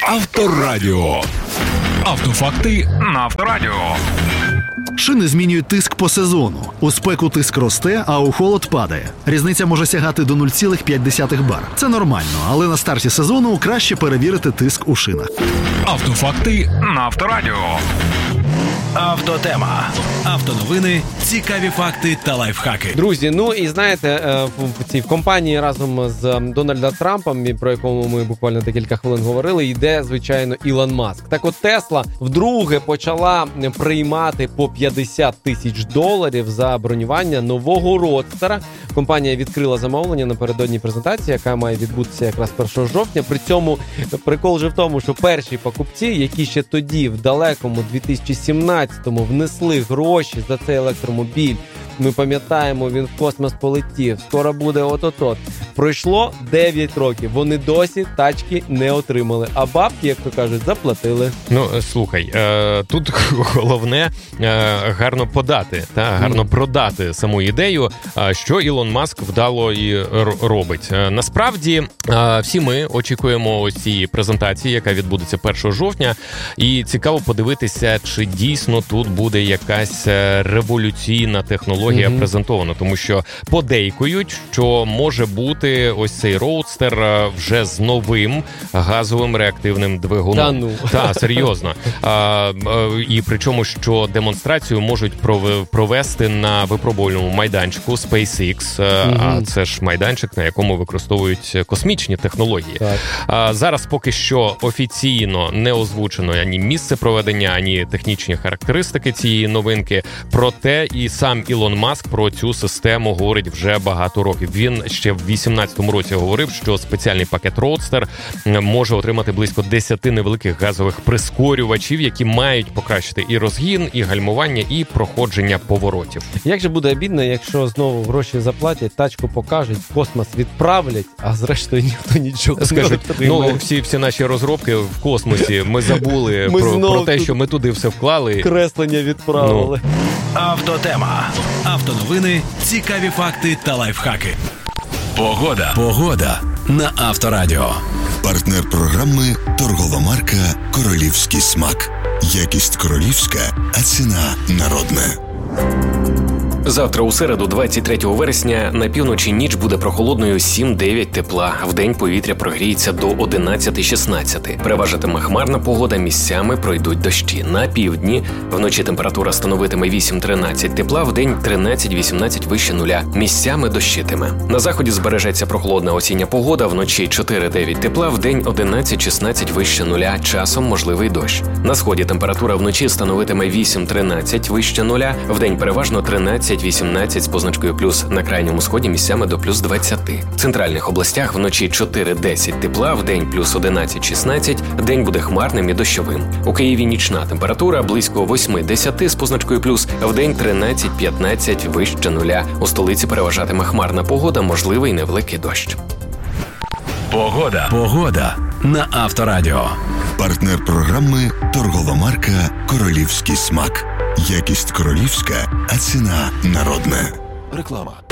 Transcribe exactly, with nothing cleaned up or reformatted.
Авторадіо. Автофакти на Авторадіо. Шини змінюють тиск по сезону. У спеку тиск росте, а у холод падає. Різниця може сягати до нуль цілих п'ять десятих бар. Це нормально, але на старті сезону краще перевірити тиск у шинах. Автофакти на Авторадіо. Автотема. Автоновини, цікаві факти та лайфхаки. Друзі, ну і знаєте, в цій компанії разом з Дональдом Трампом, про якому ми буквально декілька хвилин говорили, йде, звичайно, Ілон Маск. Так от Тесла вдруге почала приймати по п'ятдесят тисяч доларів за бронювання нового родстера. Компанія відкрила замовлення напередодні презентації, яка має відбутися якраз першого жовтня. При цьому прикол же в тому, що перші покупці, які ще тоді, в далекому дві тисячі сімнадцятому, внесли гроші за цей електромобіль, ми пам'ятаємо, він в космос полетів, скоро буде от-от-от. Пройшло дев'ять років, вони досі тачки не отримали, а бабки, як то кажуть, заплатили. Ну, слухай, е, тут головне е, гарно подати, та, гарно продати саму ідею, е, що Ілон Маск вдало і р- робить. Е, насправді, е, всі ми очікуємо ось цієї презентації, яка відбудеться першого жовтня, і цікаво подивитися, чи дійсно тут буде якась революційна технологія mm-hmm. презентована, тому що подейкують, що може бути ось цей роудстер вже з новим газовим реактивним двигуном. Та ну. Та, серйозно. А, а, і причому, що демонстрацію можуть провести на випробувальному майданчику SpaceX, mm-hmm. а це ж майданчик, на якому використовують космічні технології. А, зараз поки що офіційно не озвучено ані місце проведення, ані технічні характеристики цієї новинки. Проте і сам Ілон Маск про цю систему говорить вже багато років. Він ще в вісімнадцятому році говорив, що спеціальний пакет Roadster може отримати близько десяти невеликих газових прискорювачів, які мають покращити і розгін, і гальмування, і проходження поворотів. Як же буде обідно, якщо знову гроші заплатять, тачку покажуть, в космос відправлять, а зрештою ніхто нічого Скажуть, не отримає. ну всі, всі наші розробки в космосі, ми забули ми про, про те, що ми туди все вклали. Креслення відправили. Ну. Автотема. Автоновини, цікаві факти та лайфхаки. Погода. Погода на Авторадіо. Партнер програми – торгова марка «Королівський смак». Якість королівська, а ціна народна. Завтра у середу, двадцять третього вересня, на півночі ніч буде прохолодною сім-дев'ять тепла. Вдень повітря прогріється до одинадцять-шістнадцять. Переважатиме хмарна погода, місцями пройдуть дощі. На півдні вночі температура становитиме вісім-тринадцять тепла, вдень тринадцять-вісімнадцять вище нуля. Місцями дощитиме. На заході збережеться прохолодна осіння погода, вночі чотири-дев'ять тепла, вдень одинадцять-шістнадцять вище нуля, часом можливий дощ. На сході температура вночі становитиме вісім-тринадцять вище нуля, вдень переважно тринадцять-вісімнадцять з позначкою плюс, на крайньому сході місцями до плюс двадцять. В центральних областях вночі чотири-десять тепла, вдень плюс одинадцять-шістнадцять, день буде хмарним і дощовим. У Києві нічна температура близько восьми-десяти з позначкою плюс, вдень тринадцять-п'ятнадцять вище нуля. У столиці переважатиме хмарна погода, можливий невеликий дощ. Погода. Погода на Авторадіо. Партнер програми – торгова марка «Королівський смак». Якість королівська, а ціна народна. Реклама.